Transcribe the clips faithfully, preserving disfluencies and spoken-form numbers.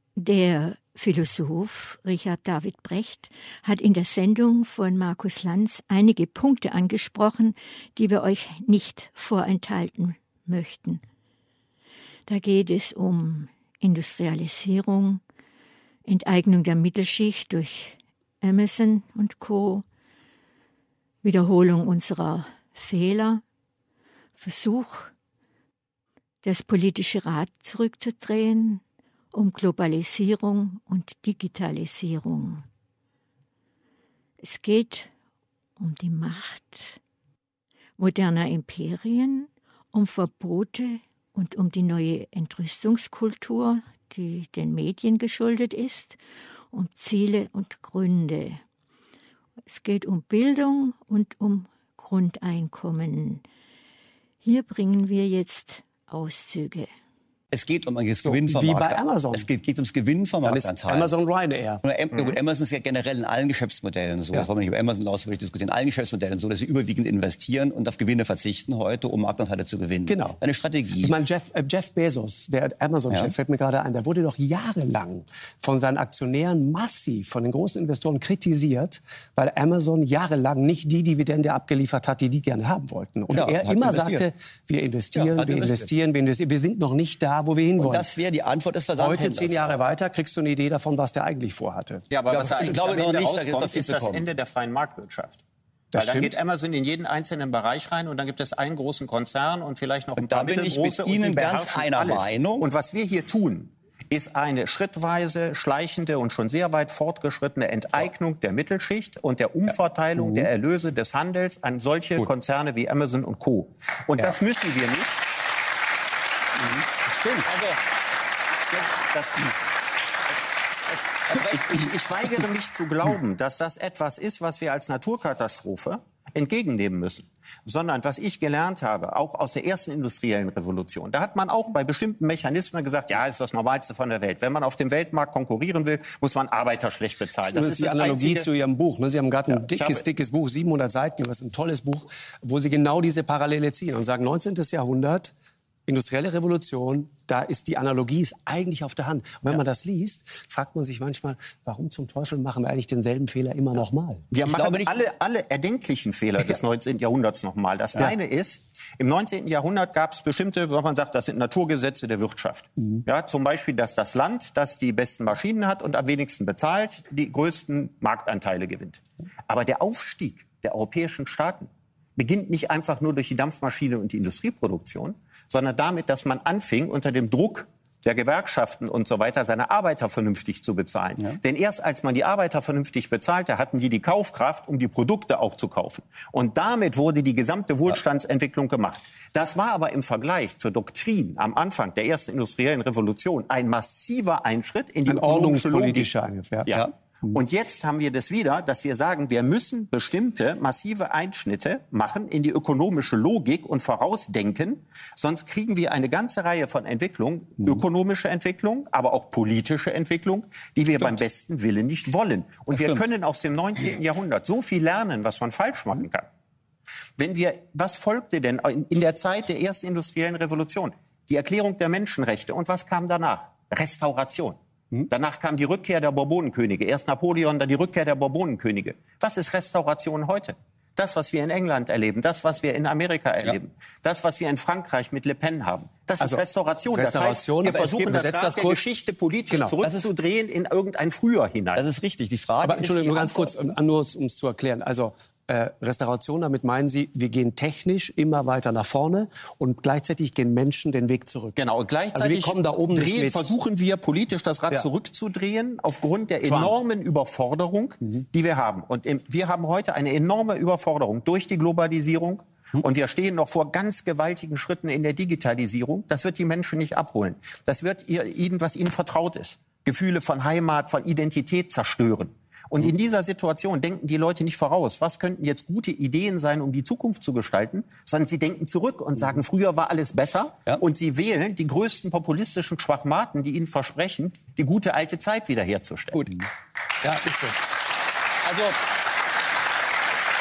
Der Philosoph Richard David Brecht hat in der Sendung von Markus Lanz einige Punkte angesprochen, die wir euch nicht vorenthalten möchten. Da geht es um Industrialisierung, Enteignung der Mittelschicht durch Amazon und Co., Wiederholung unserer Fehler, Versuch, das politische Rad zurückzudrehen, um Globalisierung und Digitalisierung. Es geht um die Macht moderner Imperien, um Verbote und um die neue Entrüstungskultur, die den Medien geschuldet ist, um Ziele und Gründe. Es geht um Bildung und um Grundeinkommen. Hier bringen wir jetzt Auszüge. Es geht um ein So, Gewinnvermarkt. wie bei Amazon. Es geht, geht ums Dann ist Gewinnvermarktanteil. Amazon Ryanair. Oder Am- gut, Amazon ist ja generell in allen Geschäftsmodellen so. Ja. Das wollen wir nicht über Amazon hinaus wirklich diskutieren. In allen Geschäftsmodellen so, dass sie überwiegend investieren und auf Gewinne verzichten heute, um Marktanteile zu gewinnen. Genau. Eine Strategie. Ich meine, Jeff, äh, Jeff Bezos, der Amazon-Chef, Ja. fällt mir gerade ein, der wurde doch jahrelang von seinen Aktionären massiv, von den großen Investoren kritisiert, weil Amazon jahrelang nicht die Dividende abgeliefert hat, die die gerne haben wollten. Und Ja, er hat immer investiert. sagte, wir investieren, Ja, hat wir investiert. investieren, wir investieren. Wir sind noch nicht da, wo wir hinwollen. Und das wäre die Antwort des Versandhändlers. Heute, zehn Jahre weiter, kriegst du eine Idee davon, was der eigentlich vorhatte. Ja, aber Ja, was da ich eigentlich glaube am noch Ende nicht, da ist noch rauskommt, viel ist zu das kommen. Ende der freien Marktwirtschaft. Das Weil dann stimmt. geht Amazon in jeden einzelnen Bereich rein und dann gibt es einen großen Konzern und vielleicht noch ein Da paar bin ich mittelgroße mit und die Ihnen ganz beherrschen einer alles. Meinung. Und was wir hier tun, ist eine schrittweise, schleichende und schon sehr weit fortgeschrittene Enteignung der Mittelschicht und der Umverteilung der Erlöse des Handels an solche Konzerne wie Amazon und Co. Und das müssen wir nicht. Stimmt. Also, das, das, ich, ich, ich weigere mich zu glauben, dass das etwas ist, was wir als Naturkatastrophe entgegennehmen müssen. Sondern was ich gelernt habe, auch aus der ersten industriellen Revolution, da hat man auch bei bestimmten Mechanismen gesagt, ja, ist das Normalste von der Welt. Wenn man auf dem Weltmarkt konkurrieren will, muss man Arbeiter schlecht bezahlen. Das, ist die Analogie einzige- zu Ihrem Buch. Ne? Sie haben gerade ein ich dickes, habe- dickes Buch, siebenhundert Seiten, das ist ein tolles Buch, wo Sie genau diese Parallele ziehen und sagen, neunzehnten. Jahrhundert, industrielle Revolution, da ist die Analogie ist eigentlich auf der Hand. Und wenn man das liest, fragt man sich manchmal, warum zum Teufel machen wir eigentlich denselben Fehler immer noch mal? Wir Ich machen glaube nicht- alle, alle erdenklichen Fehler des neunzehnten. Jahrhunderts nochmal. Das eine ist, im neunzehnten. Jahrhundert gab es bestimmte, wo man sagt, das sind Naturgesetze der Wirtschaft. Ja, zum Beispiel, dass das Land, das die besten Maschinen hat und am wenigsten bezahlt, die größten Marktanteile gewinnt. Aber der Aufstieg der europäischen Staaten beginnt nicht einfach nur durch die Dampfmaschine und die Industrieproduktion, sondern damit, dass man anfing, unter dem Druck der Gewerkschaften und so weiter, seine Arbeiter vernünftig zu bezahlen. Ja. Denn erst als man die Arbeiter vernünftig bezahlte, hatten die die Kaufkraft, um die Produkte auch zu kaufen. Und damit wurde die gesamte Wohlstandsentwicklung gemacht. Das war aber im Vergleich zur Doktrin am Anfang der ersten industriellen Revolution ein massiver Einschritt in die Ein ökonomische Logik. ordnungspolitischer Eingriff, ja. Ja. Ja. Und jetzt haben wir das wieder, dass wir sagen, wir müssen bestimmte massive Einschnitte machen in die ökonomische Logik und vorausdenken. Sonst kriegen wir eine ganze Reihe von Entwicklungen, ökonomische Entwicklung, aber auch politische Entwicklung, die wir beim besten Willen nicht wollen. Und wir stimmt. können aus dem neunzehnten. Jahrhundert so viel lernen, was man falsch machen kann. Wenn wir, was folgte denn in- in der Zeit der ersten industriellen Revolution? Die Erklärung der Menschenrechte. Und was kam danach? Restauration. Danach kam die Rückkehr der Bourbonenkönige. Erst Napoleon, dann die Rückkehr der Bourbonenkönige. Was ist Restauration heute? Das, was wir in England erleben, das, was wir in Amerika erleben, das, was wir in Frankreich mit Le Pen haben, das Also, ist Restauration. Restauration, das heißt, wir aber es versuchen geht- das übersetzt Rad das der kurz. Geschichte politisch Genau. zurückzudrehen in irgendein Früher hinein. Das ist richtig. Die Frage Aber Entschuldigung, ist, nur die ganz kurz, Antwort- um, nur um es zu erklären. Also äh, Restauration, damit meinen Sie, wir gehen technisch immer weiter nach vorne und gleichzeitig gehen Menschen den Weg zurück. Genau, und gleichzeitig Also wir kommen da oben nicht drehen, mit. versuchen wir politisch das Rad Ja. zurückzudrehen aufgrund der Trump. enormen Überforderung, die wir haben. Und im, wir haben heute eine enorme Überforderung durch die Globalisierung. Und wir stehen noch vor ganz gewaltigen Schritten in der Digitalisierung. Das wird die Menschen nicht abholen. Das wird ihr, ihnen, was ihnen vertraut ist. Gefühle von Heimat, von Identität zerstören. Und in dieser Situation denken die Leute nicht voraus, was könnten jetzt gute Ideen sein, um die Zukunft zu gestalten, sondern sie denken zurück und sagen, früher war alles besser. Ja. Und sie wählen die größten populistischen Schwachmaten, die ihnen versprechen, die gute alte Zeit wiederherzustellen. Gut. Ja, ist so. Also,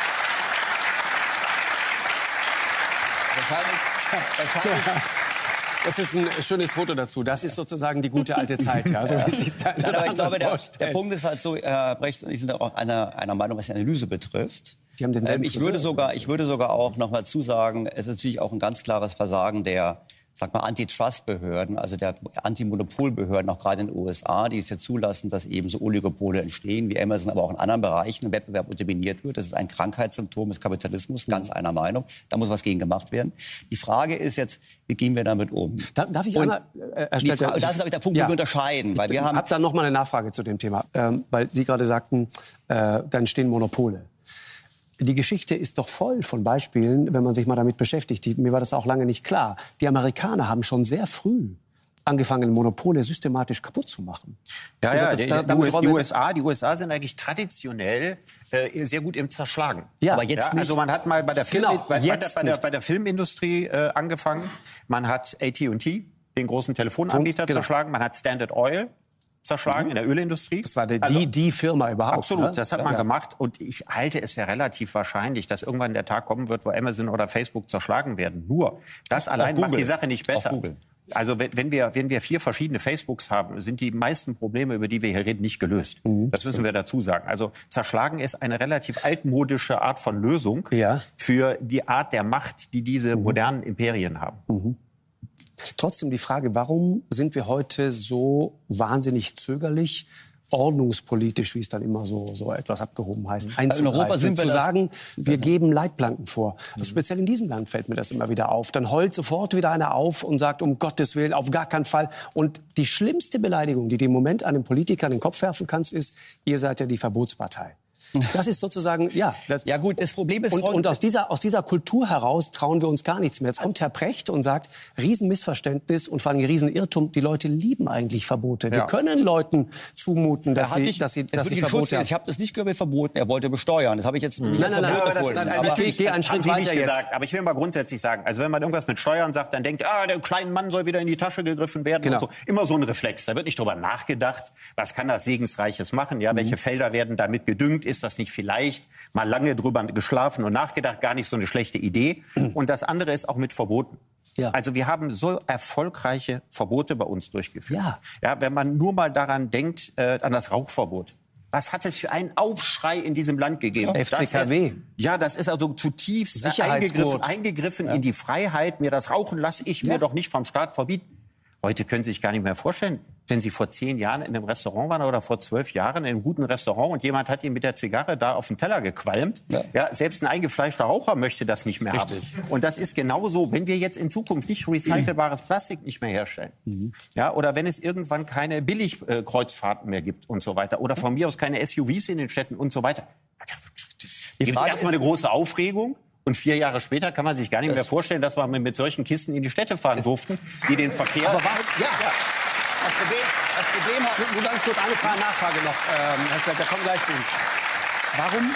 wahrscheinlich, wahrscheinlich, Das ist ein schönes Foto dazu. Das ist sozusagen die gute alte Zeit. Ja, so ja. Wie da Nein, aber ich glaube, der, der Punkt ist halt so, Herr Brecht und ich sind auch einer, einer Meinung, was die Analyse betrifft. Die haben denselben ähm, ich, würde sogar, ich würde sogar auch noch mal zusagen, es ist natürlich auch ein ganz klares Versagen der, sag mal, Antitrust-Behörden, also der Antimonopolbehörden, auch gerade in den U S A, die es ja zulassen, dass eben so Oligopole entstehen, wie Amazon, aber auch in anderen Bereichen im Wettbewerb unterminiert wird. Das ist ein Krankheitssymptom des Kapitalismus, ganz einer Meinung. Da muss was gegen gemacht werden. Die Frage ist jetzt, wie gehen wir damit um? Darf, darf ich Und einmal, äh, Herr die Stelter, Frage, das ist, glaube ich, der Punkt, ja. wo wir unterscheiden. Weil ich wir haben habe da noch mal eine Nachfrage zu dem Thema, ähm, weil Sie gerade sagten, äh, dann stehen Monopole. Die Geschichte ist doch voll von Beispielen, wenn man sich mal damit beschäftigt. Die, mir war das auch lange nicht klar. Die Amerikaner haben schon sehr früh angefangen, Monopole systematisch kaputt zu machen. Ja, Also ja, das, die, da, die, US, die, wir- U S A, die U S A sind eigentlich traditionell äh, sehr gut im Zerschlagen. Ja, aber jetzt Ja, nicht. also man hat mal bei der, Film, Genau, bei, bei, der, jetzt bei, der, nicht. bei der Filmindustrie äh, angefangen. Man hat A T und T, den großen Telefonanbieter, Genau. zerschlagen. Man hat Standard Oil zerschlagen in der Ölindustrie. Das war die, Also- die, die Firma überhaupt. Absolut, Ne? das hat man gemacht. Und ich halte es für relativ wahrscheinlich, dass irgendwann der Tag kommen wird, wo Amazon oder Facebook zerschlagen werden. Nur, das allein macht Google. die Sache nicht besser. Auch Google. Also wenn, wenn, wir, wenn wir vier verschiedene Facebooks haben, sind die meisten Probleme, über die wir hier reden, nicht gelöst. Mhm. Das müssen wir dazu sagen. Also zerschlagen ist eine relativ altmodische Art von Lösung Ja. für die Art der Macht, die diese Mhm. modernen Imperien haben. Trotzdem die Frage, warum sind wir heute so wahnsinnig zögerlich, ordnungspolitisch, wie es dann immer so, so etwas abgehoben heißt, einzugreifen, Europa sind wir zu das- sagen, wir geben Leitplanken vor. Also speziell in diesem Land fällt mir das immer wieder auf. Dann heult sofort wieder einer auf und sagt, um Gottes Willen, auf gar keinen Fall. Und die schlimmste Beleidigung, die du im Moment einem Politiker in den Kopf werfen kannst, ist, ihr seid ja die Verbotspartei. Das ist sozusagen, ja. Das, Ja gut, das Problem ist... und, und aus, dieser, aus dieser Kultur heraus trauen wir uns gar nichts mehr. Jetzt kommt Herr Precht und sagt, Riesenmissverständnis und vor allem Riesenirrtum. Die Leute lieben eigentlich Verbote. Wir Ja. können Leuten zumuten, dass Er hat sie, nicht, dass sie, jetzt dass würde sie ich den Schutz Verbote nehmen. haben. Ich habe das nicht gehört, verboten. Er wollte besteuern. Das habe ich jetzt nicht Nein, nein, nein, als aber Verbot das- empfunden. nein, Aber- natürlich. Geh einen Schritt Haben Sie weiter nicht jetzt. gesagt. Aber ich will mal grundsätzlich sagen, also wenn man irgendwas mit Steuern sagt, dann denkt, ah, der kleine Mann soll wieder in die Tasche gegriffen werden. Genau. Und so. Immer so ein Reflex. Da wird nicht drüber nachgedacht, was kann das Segensreiches machen? Ja, welche Felder werden damit gedüngt? Ist das nicht vielleicht mal lange drüber geschlafen und nachgedacht? Gar nicht so eine schlechte Idee. Und das andere ist auch mit Verboten. Ja. Also wir haben so erfolgreiche Verbote bei uns durchgeführt. Ja. Ja, wenn man nur mal daran denkt, äh, an das Rauchverbot. Was hat es für einen Aufschrei in diesem Land gegeben? F C K W. Das, ja, das ist also zutiefst Sicherheitsgurt. eingegriffen, eingegriffen in die Freiheit. Mir das Rauchen lasse ich mir Ja. doch nicht vom Staat verbieten. Heute können Sie sich gar nicht mehr vorstellen, wenn Sie vor zehn Jahren in einem Restaurant waren oder vor zwölf Jahren in einem guten Restaurant und jemand hat Ihnen mit der Zigarre da auf den Teller gequalmt. Ja. Ja, selbst ein eingefleischter Raucher möchte das nicht mehr haben. Und das ist genauso, wenn wir jetzt in Zukunft nicht recycelbares Plastik nicht mehr herstellen. Ja, oder wenn es irgendwann keine Billigkreuzfahrten mehr gibt und so weiter. Oder von mir aus keine S U Vs in den Städten und so weiter. Die Gibt es Frage erstmal ist- eine große Aufregung. Und vier Jahre später kann man sich gar nicht mehr vorstellen, dass wir mit solchen Kisten in die Städte fahren durften, die den Verkehr... Aber warum, ja, Das Problem, das Problem hat... nur ganz kurz eine Frage, Nachfrage noch, ähm, Herr Stelter, komm gleich zu Ihnen. Warum,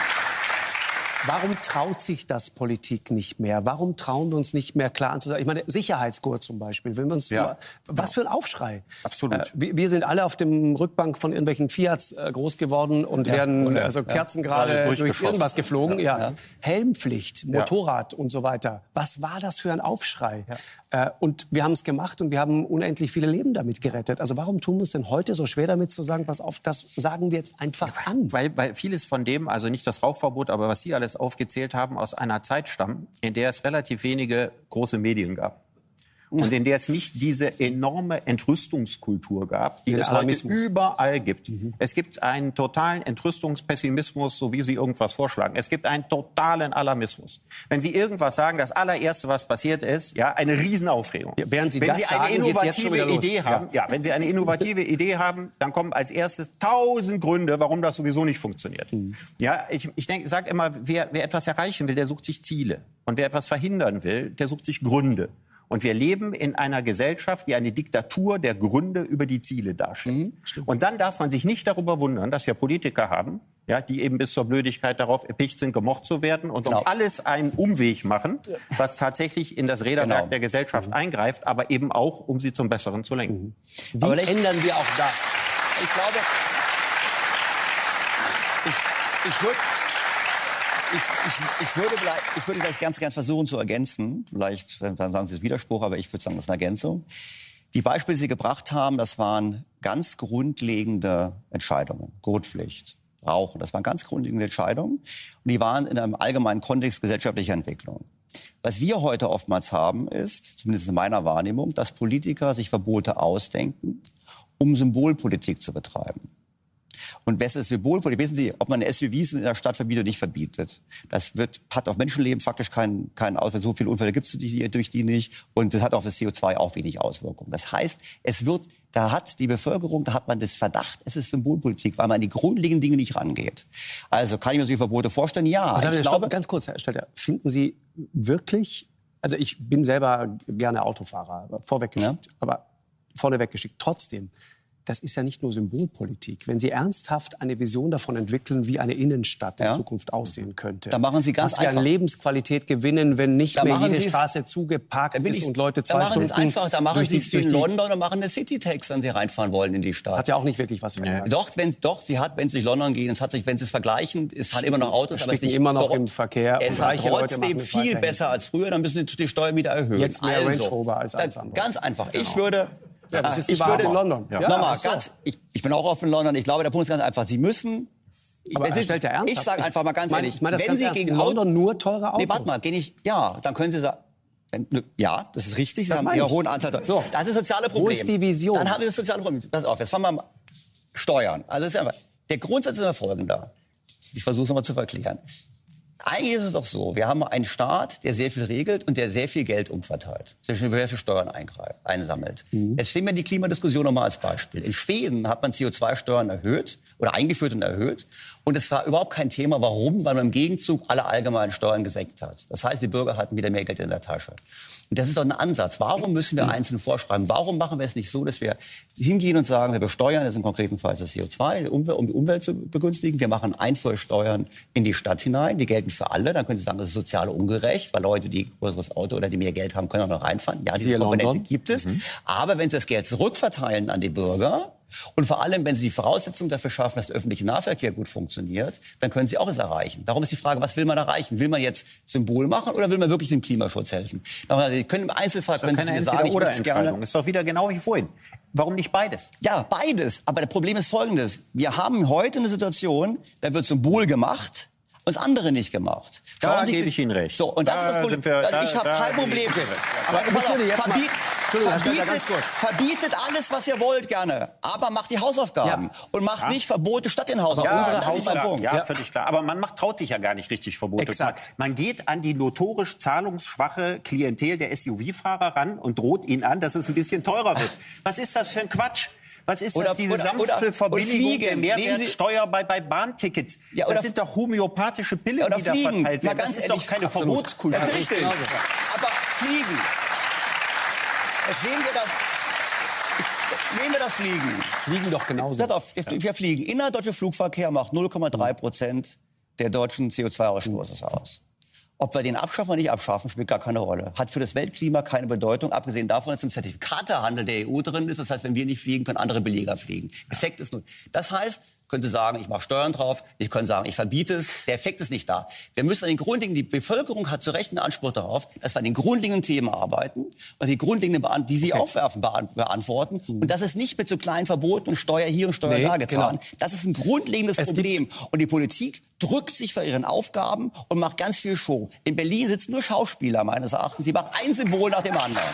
warum traut sich das Politik nicht mehr? Warum trauen wir uns nicht mehr klar anzusagen? Ich meine, Sicherheitsgurt zum Beispiel. Wenn wir uns Ja. nur, was für ein Aufschrei. Absolut. Äh, wir, wir sind alle auf dem Rückbank von irgendwelchen Fiats äh, groß geworden und werden oder- also Kerzen Gerade gerade durch durchgeschossen. irgendwas geflogen. Ja. Ja. Helmpflicht, Motorrad und so weiter. Was war das für ein Aufschrei? Äh, und wir haben es gemacht und wir haben unendlich viele Leben damit gerettet. Also warum tun wir uns denn heute so schwer damit zu sagen, pass auf, das sagen wir jetzt einfach an? Weil, weil vieles von dem, also nicht das Rauchverbot, aber was Sie alles aufgezählt haben, aus einer Zeit stammen, in der es relativ wenige große Medien gab. Und in der es nicht diese enorme Entrüstungskultur gab, die Den es heute Alarmismus. überall gibt. Es gibt einen totalen Entrüstungspessimismus, so wie Sie irgendwas vorschlagen. Es gibt einen totalen Alarmismus. Wenn Sie irgendwas sagen, das allererste, was passiert ist, ja, eine Riesenaufregung. Ja, während Sie wenn das Sie eine sagen, geht's jetzt schon innovative wieder los. Idee haben, ja. ja, wenn Sie eine innovative Idee haben, dann kommen als erstes tausend Gründe, warum das sowieso nicht funktioniert. Mhm. Ja, ich, ich denke, sage immer, wer, wer etwas erreichen will, der sucht sich Ziele. Und wer etwas verhindern will, der sucht sich Gründe. Und wir leben in einer Gesellschaft, die eine Diktatur der Gründe über die Ziele darstellt. Und dann darf man sich nicht darüber wundern, dass wir Politiker haben, ja, die eben bis zur Blödigkeit darauf erpicht sind, gemocht zu werden und Genau. um alles einen Umweg machen, was tatsächlich in das Räderwerk Genau. der Gesellschaft eingreift, aber eben auch, um sie zum Besseren zu lenken. Wie Aber vielleicht- ändern wir auch das? Ich glaube, ich, ich würde ich, ich, ich, würde vielleicht, ich würde gleich ganz gern versuchen zu ergänzen. Vielleicht dann sagen Sie es Widerspruch, aber ich würde sagen, das ist eine Ergänzung. Die Beispiele, die Sie gebracht haben, das waren ganz grundlegende Entscheidungen. Gurtpflicht, Rauchen, das waren ganz grundlegende Entscheidungen. Und die waren in einem allgemeinen Kontext gesellschaftlicher Entwicklung. Was wir heute oftmals haben, ist, zumindest in meiner Wahrnehmung, dass Politiker sich Verbote ausdenken, um Symbolpolitik zu betreiben. Und besseres Symbolpolitik, wissen Sie, ob man S U Vs in der Stadt verbietet oder nicht verbietet. Das wird, hat auf Menschenleben faktisch keinen keinen Auswirkung. So viele Unfälle gibt es durch die nicht. Und das hat auf das C O zwei auch wenig Auswirkungen. Das heißt, es wird, da hat die Bevölkerung, da hat man das Verdacht, es ist Symbolpolitik, weil man an die grundlegenden Dinge nicht rangeht. Also kann ich mir solche Verbote vorstellen? Ja. Ich ich glaube, glaube, ganz kurz, Herr Stelter, finden Sie wirklich, also ich bin selber gerne Autofahrer, vorweggeschickt, ja. aber vorneweg geschickt, trotzdem, das ist ja nicht nur Symbolpolitik. Wenn Sie ernsthaft eine Vision davon entwickeln, wie eine Innenstadt in ja. Zukunft aussehen könnte, da machen Sie ganz was wir einfach. an Lebensqualität gewinnen, wenn nicht Da mehr machen jede Sie's, Straße zugeparkt ist ich, und Leute zwei da machen Stunden Sie es einfach, da machen durch Sie die, es wie in durch die, London und machen eine City-Tax, wenn Sie reinfahren wollen in die Stadt. Hat ja auch nicht wirklich was verändert. Doch, wenn, doch, sie hat, wenn Sie durch London gehen, es hat sich, wenn Sie es vergleichen, es fahren immer noch Autos, aber es ist nicht, immer noch doch, im Verkehr. Es war trotzdem viel besser als früher, dann müssen Sie die Steuer wieder erhöhen. Jetzt mehr also, Range Rover als alles andere. Ganz einfach. Genau. Ich würde... Ja, das ist die ich Wahrheit würde, in London. Ja. Ja, nochmal, so. ganz, ich, ich bin auch oft in London. Ich glaube, der Punkt ist ganz einfach. Sie müssen... Aber es ist, stellt der ernsthaft? ich sage einfach mal ganz ich mein, ehrlich, ich meine, das wenn ganz Sie ernst, gegen in London nur teure Autos. Nee, warte mal, geh nicht... Ja, dann können Sie sagen... Ja, das ist richtig. Sie das haben einen hohen Anteil. So. Das ist das soziale Problem. Wo ist die Vision? Dann haben wir das soziale Problem. Pass auf, jetzt fangen wir mal Steuern. Also das ist einfach, der Grundsatz ist immer folgender. Ich versuche es nochmal zu verklären. Eigentlich ist es doch so, wir haben einen Staat, der sehr viel regelt und der sehr viel Geld umverteilt, sehr viel Steuern einsammelt. Mhm. Jetzt nehmen wir die Klimadiskussion nochmal als Beispiel. In Schweden hat man C O zwei Steuern erhöht oder eingeführt und erhöht. Und es war überhaupt kein Thema. Warum? Weil man im Gegenzug alle allgemeinen Steuern gesenkt hat. Das heißt, die Bürger hatten wieder mehr Geld in der Tasche. Und das ist doch ein Ansatz. Warum müssen wir einzeln vorschreiben? Warum machen wir es nicht so, dass wir hingehen und sagen, wir besteuern jetzt im konkreten Fall das C O zwei, um die Umwelt zu begünstigen. Wir machen Einfuhrsteuern in die Stadt hinein. Die gelten für alle. Dann können Sie sagen, das ist sozial ungerecht, weil Leute, die ein größeres Auto oder die mehr Geld haben, können auch noch reinfahren. Ja, diese Komponente gibt es. Mhm. Aber wenn Sie das Geld zurückverteilen an die Bürger, und vor allem, wenn Sie die Voraussetzungen dafür schaffen, dass der öffentliche Nahverkehr gut funktioniert, dann können Sie auch es erreichen. Darum ist die Frage, was will man erreichen? Will man jetzt Symbol machen oder will man wirklich dem Klimaschutz helfen? Sie können im Einzelfall können Sie mir sagen, ich würde es gerne. Ist doch wieder genau wie vorhin. Warum nicht beides? Ja, beides. Aber das Problem ist Folgendes. Wir haben heute eine Situation, da wird Symbol gemacht und das andere nicht gemacht. Schauen da Sie, gebe ich Ihnen recht. So, und das da ist das Problem. Wir, also ich habe kein Problem. Okay. Aber ich würde jetzt mal... Verbietet, verbietet alles, was ihr wollt, gerne. Aber macht die Hausaufgaben. Ja. Und macht ja. nicht Verbote statt den Hausaufgaben. Ja, das ist mein Punkt. Ja, völlig klar. Aber man macht, traut sich ja gar nicht richtig Verbote. Exakt. Man geht an die notorisch zahlungsschwache Klientel der S U V-Fahrer ran und droht ihnen an, dass es ein bisschen teurer wird. Was ist das für ein Quatsch? Was ist oder, das, diese oder, sanfte oder, Verbilligung der Mehrwertsteuer bei, bei Bahntickets? Ja, oder, das sind doch homöopathische Pillen, oder die fliegen. da verteilt werden. Das ist ehrlich, doch keine absolut. Verbotskultur. Das ist richtig. Genau so. Aber fliegen. Jetzt sehen wir das. Nehmen wir das Fliegen. Fliegen doch genauso. Auf, wir fliegen. Innerdeutscher Flugverkehr macht null Komma drei Prozent der deutschen C O zwei Ausstoßes mhm. aus. Ob wir den abschaffen oder nicht abschaffen, spielt gar keine Rolle. Hat für das Weltklima keine Bedeutung, abgesehen davon, dass im Zertifikatehandel der E U drin ist. Das heißt, wenn wir nicht fliegen, können andere Beleger fliegen. Effekt ist null. Das heißt, können Sie sagen, ich mache Steuern drauf. Ich kann sagen, ich verbiete es. Der Effekt ist nicht da. Wir müssen an den grundlegenden, die Bevölkerung hat zu Recht einen Anspruch darauf, dass wir an den grundlegenden Themen arbeiten und die grundlegenden, die Sie okay. aufwerfen, beantworten. Mhm. Und das ist nicht mit so kleinen Verboten und Steuer hier und Steuer nee, da getan. Genau. Das ist ein grundlegendes es Problem. Und die Politik drückt sich vor ihren Aufgaben und macht ganz viel Show. In Berlin sitzen nur Schauspieler, meines Erachtens. Sie machen ein Symbol nach dem anderen.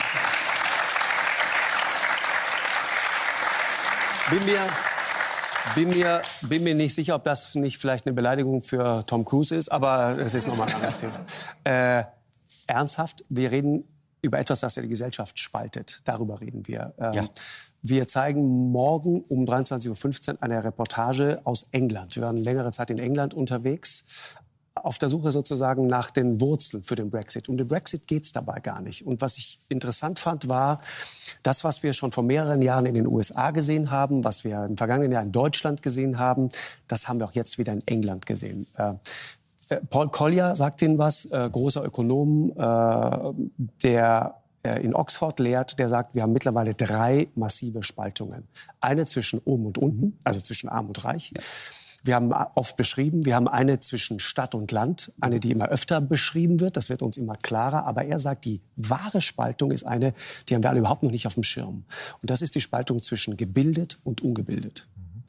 Bin mir Bin mir, bin mir nicht sicher, ob das nicht vielleicht eine Beleidigung für Tom Cruise ist, aber es ist nochmal ein anderes Thema. Äh, ernsthaft, wir reden über etwas, das ja die Gesellschaft spaltet. Darüber reden wir. Ähm, ja. Wir zeigen morgen um dreiundzwanzig Uhr fünfzehn eine Reportage aus England. Wir waren längere Zeit in England unterwegs, auf der Suche sozusagen nach den Wurzeln für den Brexit. Um den Brexit geht es dabei gar nicht. Und was ich interessant fand, war das, was wir schon vor mehreren Jahren in den U S A gesehen haben, was wir im vergangenen Jahr in Deutschland gesehen haben, das haben wir auch jetzt wieder in England gesehen. Äh, Paul Collier sagt Ihnen was, äh, großer Ökonom, äh, der äh, in Oxford lehrt, der sagt, wir haben mittlerweile drei massive Spaltungen. Eine zwischen oben und unten, also zwischen arm und reich. Ja. Wir haben oft beschrieben, wir haben eine zwischen Stadt und Land, eine, die immer öfter beschrieben wird. Das wird uns immer klarer. Aber er sagt, die wahre Spaltung ist eine, die haben wir alle überhaupt noch nicht auf dem Schirm. Und das ist die Spaltung zwischen gebildet und ungebildet.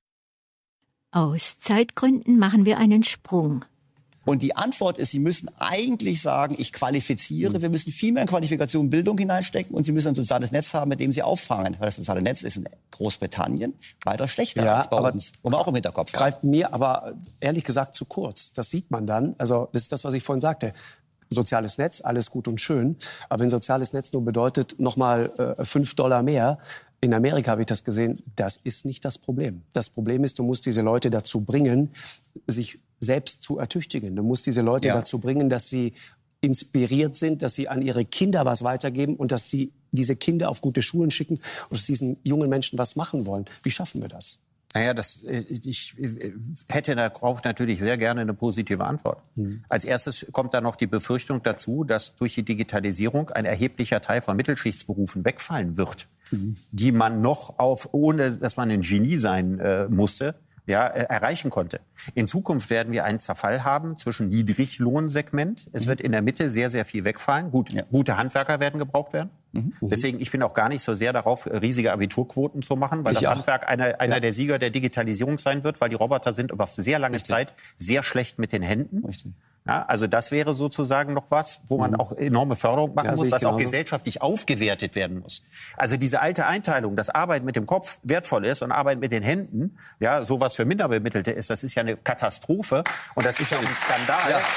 Aus Zeitgründen machen wir einen Sprung. Und die Antwort ist, Sie müssen eigentlich sagen, ich qualifiziere. Mhm. Wir müssen viel mehr in Qualifikation und Bildung hineinstecken. Und Sie müssen ein soziales Netz haben, mit dem Sie auffangen. Weil das soziale Netz ist in Großbritannien weiter schlechter ja, als bei aber uns. Wo wir auch im Hinterkopf haben. Greift mir aber ehrlich gesagt zu kurz. Das sieht man dann. Also das ist das, was ich vorhin sagte. Soziales Netz, alles gut und schön. Aber wenn soziales Netz nur bedeutet, nochmal äh, fünf Dollar mehr, in Amerika habe ich das gesehen, das ist nicht das Problem. Das Problem ist, du musst diese Leute dazu bringen, sich selbst zu ertüchtigen. Du musst diese Leute ja. dazu bringen, dass sie inspiriert sind, dass sie an ihre Kinder was weitergeben und dass sie diese Kinder auf gute Schulen schicken und dass diesen jungen Menschen was machen wollen. Wie schaffen wir das? Naja, das, ich hätte darauf natürlich sehr gerne eine positive Antwort. Mhm. Als erstes kommt da noch die Befürchtung dazu, dass durch die Digitalisierung ein erheblicher Teil von Mittelschichtsberufen wegfallen wird, mhm. die man noch auf, ohne dass man ein Genie sein äh, musste, ja, äh, erreichen konnte. In Zukunft werden wir einen Zerfall haben zwischen Niedriglohnsegment. Es mhm. wird in der Mitte sehr, sehr viel wegfallen. Gut, ja. Gute Handwerker werden gebraucht werden. Mhm. Deswegen, ich bin auch gar nicht so sehr darauf, riesige Abiturquoten zu machen, weil ich das auch. Handwerk einer, einer ja. der Sieger der Digitalisierung sein wird, weil die Roboter sind über sehr lange Richtig. Zeit sehr schlecht mit den Händen. Richtig. Ja, also das wäre sozusagen noch was, wo man auch enorme Förderung machen ja, muss, was auch gesellschaftlich aufgewertet werden muss. Also diese alte Einteilung, dass Arbeit mit dem Kopf wertvoll ist und Arbeit mit den Händen, ja, sowas für Minderbemittelte ist, das ist ja eine Katastrophe und das ist ja ein Skandal. Ja.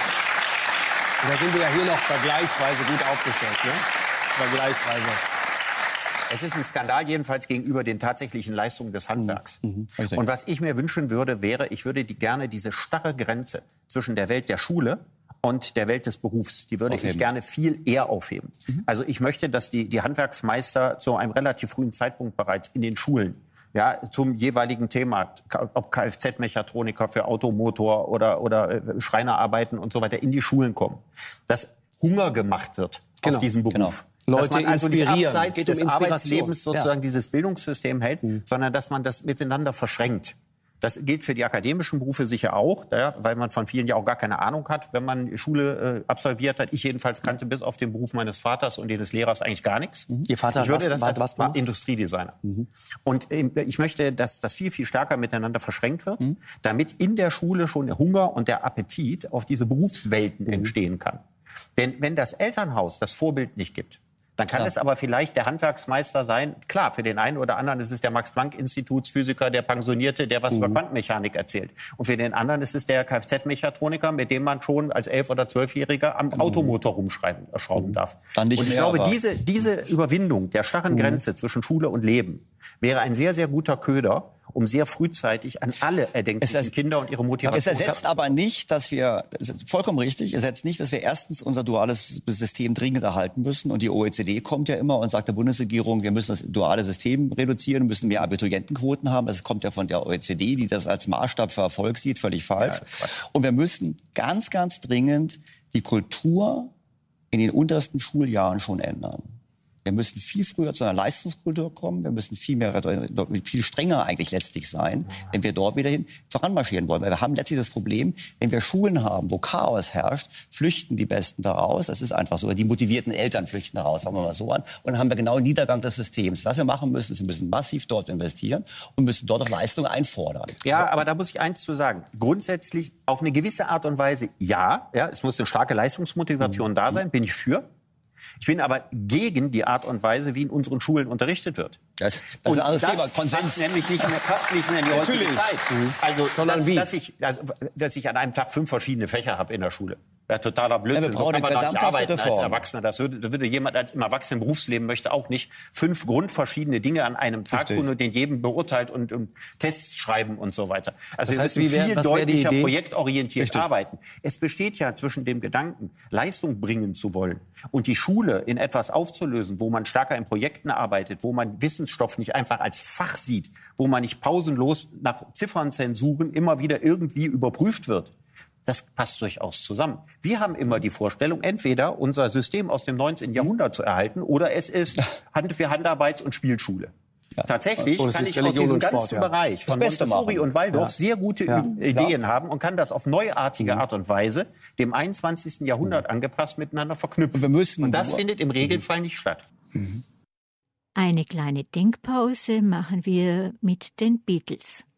Da sind wir ja hier noch vergleichsweise gut aufgestellt, ne? Vergleichsweise. Es ist ein Skandal jedenfalls gegenüber den tatsächlichen Leistungen des Handwerks. Mhm. Mhm. Und was ich mir wünschen würde, wäre, ich würde die, gerne diese starre Grenze zwischen der Welt der Schule und der Welt des Berufs, die würde aufheben. ich gerne viel eher aufheben. Mhm. Also ich möchte, dass die, die Handwerksmeister zu einem relativ frühen Zeitpunkt bereits in den Schulen ja, zum jeweiligen Thema, ob Kfz-Mechatroniker für Automotor oder, oder Schreinerarbeiten und so weiter, in die Schulen kommen. Dass Hunger gemacht wird genau. auf diesen Beruf. Genau. Leute dass man also nicht inspirieren. abseits Geht um des Arbeitslebens sozusagen ja. dieses Bildungssystem hält, mhm. sondern dass man das miteinander verschränkt. Das gilt für die akademischen Berufe sicher auch, ja, weil man von vielen ja auch gar keine Ahnung hat, wenn man Schule äh, absolviert hat. Ich jedenfalls kannte bis auf den Beruf meines Vaters und den des Lehrers eigentlich gar nichts. Mhm. Ihr Vater ich würde was, das was war Industriedesigner. Mhm. Und äh, ich möchte, dass das viel, viel stärker miteinander verschränkt wird, mhm. damit in der Schule schon der Hunger und der Appetit auf diese Berufswelten mhm. entstehen kann. Denn wenn das Elternhaus das Vorbild nicht gibt, dann kann ja. es aber vielleicht der Handwerksmeister sein. Klar, für den einen oder anderen ist es der Max-Planck-Institutsphysiker, der Pensionierte, der was mhm. über Quantenmechanik erzählt. Und für den anderen ist es der Kfz-Mechatroniker, mit dem man schon als elf- oder zwölfjähriger am mhm. Automotor rumschrauben mhm. darf. Dann nicht und ich mehr, glaube, diese, diese Überwindung der starren mhm. Grenze zwischen Schule und Leben wäre ein sehr, sehr guter Köder, um sehr frühzeitig an alle erdenklichen es Kinder und ihre Motivation... Es ersetzt aber nicht, dass wir, das ist vollkommen richtig, es ersetzt nicht, dass wir erstens unser duales System dringend erhalten müssen. Und die O E C D kommt ja immer und sagt der Bundesregierung, wir müssen das duale System reduzieren, müssen mehr Abiturientenquoten haben. Das kommt ja von der O E C D, die das als Maßstab für Erfolg sieht, völlig falsch. Ja, und wir müssen ganz, ganz dringend die Kultur in den untersten Schuljahren schon ändern. Wir müssen viel früher zu einer Leistungskultur kommen. Wir müssen viel mehr, viel strenger eigentlich letztlich sein, wenn wir dort wieder hin voranmarschieren wollen. Weil wir haben letztlich das Problem, wenn wir Schulen haben, wo Chaos herrscht, flüchten die Besten daraus. Das ist einfach so. Die motivierten Eltern flüchten daraus, fangen wir mal so an. Und dann haben wir genau den Niedergang des Systems. Was wir machen müssen, ist, wir müssen massiv dort investieren und müssen dort auch Leistungen einfordern. Ja, aber da muss ich eins zu sagen. Grundsätzlich auf eine gewisse Art und Weise ja. ja es muss eine starke Leistungsmotivation mhm. da sein, bin ich für. Ich bin aber gegen die Art und Weise, wie in unseren Schulen unterrichtet wird. Das, das ist alles Thema. Konsens. Passt nämlich nicht mehr, passt nicht mehr in die heutige Zeit. Mhm. Also, Sondern dass, wie? Dass ich, also, dass ich an einem Tag fünf verschiedene Fächer habe in der Schule. Ja, totaler Blödsinn. Ja, so kann man doch nicht arbeiten als Erwachsener. Das würde, das würde jemand als im erwachsenen Berufsleben möchte auch nicht fünf grundverschiedene Dinge an einem Tag Richtig. tun und den jedem beurteilt und um, Tests schreiben und so weiter. Also das heißt, wir müssen viel wär, deutlicher projektorientiert Richtig. arbeiten. Es besteht ja zwischen dem Gedanken, Leistung bringen zu wollen und die Schule in etwas aufzulösen, wo man stärker in Projekten arbeitet, wo man Wissensstoff nicht einfach als Fach sieht, wo man nicht pausenlos nach Ziffernzensuren immer wieder irgendwie überprüft wird. Das passt durchaus zusammen. Wir haben immer die Vorstellung, entweder unser System aus dem neunzehnten Jahrhundert zu erhalten oder es ist Hand für Handarbeits- und Spielschule. Ja. Tatsächlich Oh, das kann ist ich Religion aus diesem und Sport, ganzen ja. Bereich von Das Beste Montessori machen. und Waldorf Ja. sehr gute Ja. Ü- Ideen haben und kann das auf neuartige Art und Weise dem einundzwanzigsten Jahrhundert angepasst miteinander verknüpfen. Wir müssen und das nur- findet im Regelfall nicht statt. Eine kleine Denkpause machen wir mit den Beatles.